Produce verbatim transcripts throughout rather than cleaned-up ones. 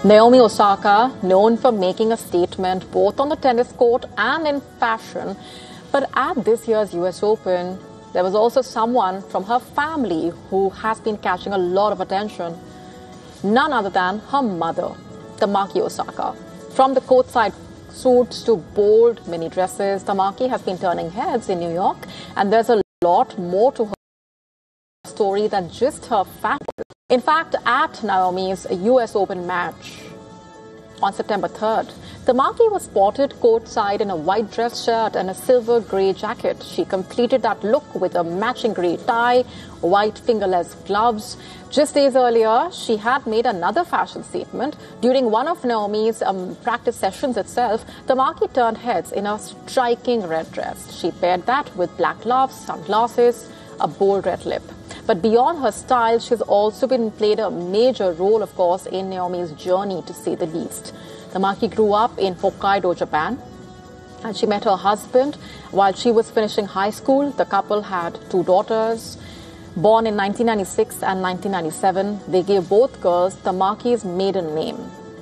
Naomi Osaka, known for making a statement both on the tennis court and in fashion, but at this year's U S Open, there was also someone from her family who has been catching a lot of attention. None other than her mother, Tamaki Osaka. From the courtside suits to bold mini dresses, Tamaki has been turning heads in New York, and there's a lot more to her story than just her fashion. In fact, at Naomi's U S Open match on September third, Tamaki was spotted courtside in a white dress shirt and a silver grey jacket. She completed that look with a matching grey tie, white fingerless gloves. Just days earlier, she had made another fashion statement. During one of Naomi's um, practice sessions itself, Tamaki turned heads in a striking red dress. She paired that with black gloves, sunglasses, a bold red lip. But beyond her style, she's also been played a major role, of course, in Naomi's journey, to say the least. Tamaki grew up in Hokkaido, Japan, and she met her husband while she was finishing high school. The couple had two daughters. Born in nineteen ninety-six and nineteen ninety-seven, they gave both girls Tamaki's maiden name.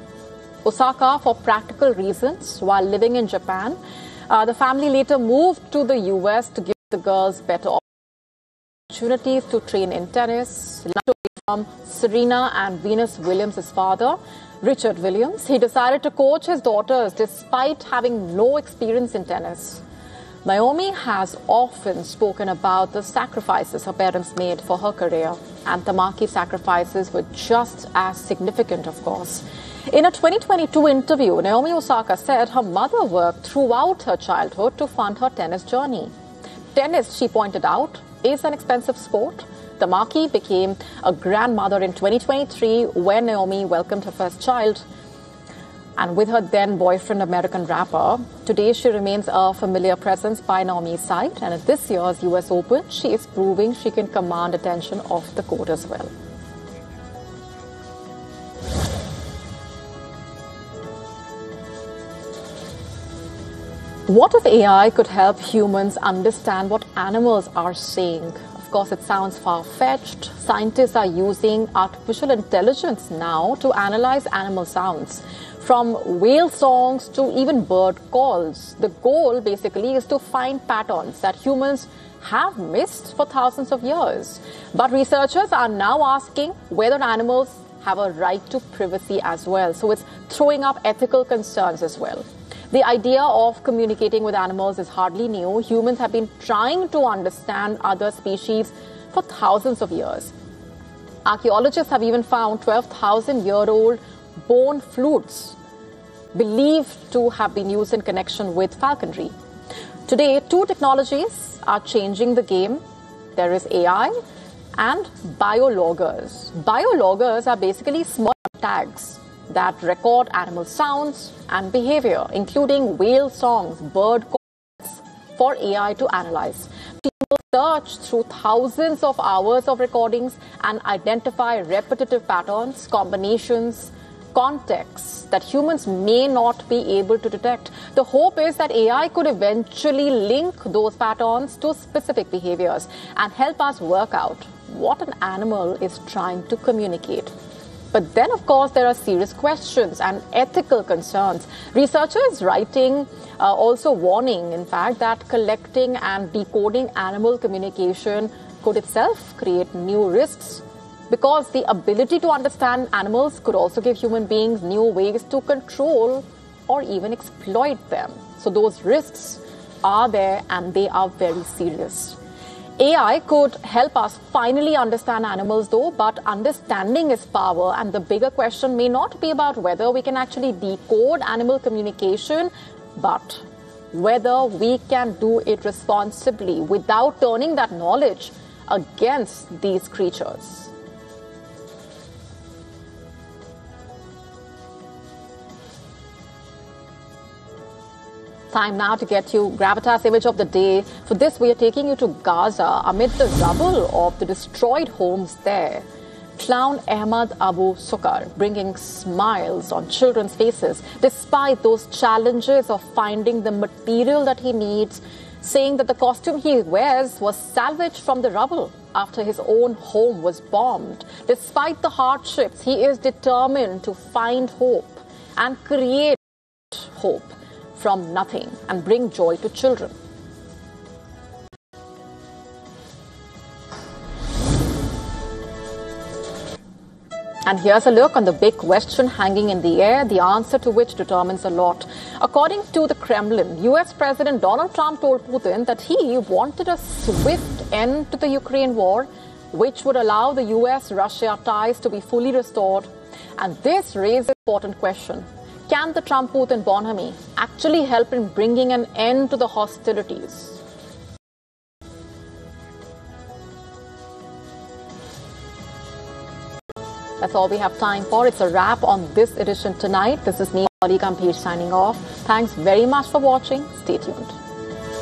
Osaka, for practical reasons, while living in Japan, uh, the family later moved to the U S to give the girls better opportunities to train in tennis. From Serena and Venus Williams' father, Richard Williams, he decided to coach his daughters despite having no experience in tennis. Naomi has often spoken about the sacrifices her parents made for her career, and Tamaki's sacrifices were just as significant, of course. In a twenty twenty-two interview, Naomi Osaka said her mother worked throughout her childhood to fund her tennis journey. Tennis, she pointed out, is an expensive sport. Tamaki became a grandmother in twenty twenty-three when Naomi welcomed her first child. And with her then boyfriend, American rapper, today she remains a familiar presence by Naomi's side. And at this year's U S Open, she is proving she can command attention off the court as well. What if A I could help humans understand what animals are saying? Of course, it sounds far-fetched. Scientists are using artificial intelligence now to analyze animal sounds, from whale songs to even bird calls. The goal basically is to find patterns that humans have missed for thousands of years. But researchers are now asking whether animals have a right to privacy as well. So it's throwing up ethical concerns as well. The idea of communicating with animals is hardly new. Humans have been trying to understand other species for thousands of years. Archaeologists have even found twelve thousand year old bone flutes believed to have been used in connection with falconry. Today, two technologies are changing the game. There is A I and biologgers. Biologgers are basically small tags that record animal sounds and behavior, including whale songs, bird calls, for A I to analyze. People search through thousands of hours of recordings and identify repetitive patterns, combinations, contexts that humans may not be able to detect. The hope is that A I could eventually link those patterns to specific behaviors and help us work out what an animal is trying to communicate. But then, of course, there are serious questions and ethical concerns. Researchers writing uh, also warning, in fact, that collecting and decoding animal communication could itself create new risks, because the ability to understand animals could also give human beings new ways to control or even exploit them. So those risks are there, and they are very serious. A I could help us finally understand animals though, but understanding is power, and the bigger question may not be about whether we can actually decode animal communication, but whether we can do it responsibly without turning that knowledge against these creatures. Time now to get you Gravitas image of the day. For this, we are taking you to Gaza amid the rubble of the destroyed homes there. Clown Ahmad Abu Sukar bringing smiles on children's faces despite those challenges of finding the material that he needs saying that the costume he wears was salvaged from the rubble after his own home was bombed. Despite the hardships, he is determined to find hope and create hope from nothing and bring joy to children. And here's a look on the big question hanging in the air, the answer to which determines a lot. According to the Kremlin, U S President Donald Trump told Putin that he wanted a swift end to the Ukraine war, which would allow the U S Russia ties to be fully restored. And this raises an important question. Can the Trump-Putin bonhomie actually help in bringing an end to the hostilities? That's all we have time for. It's a wrap on this edition tonight. This is me, Ali Gambhir, signing off. Thanks very much for watching. Stay tuned.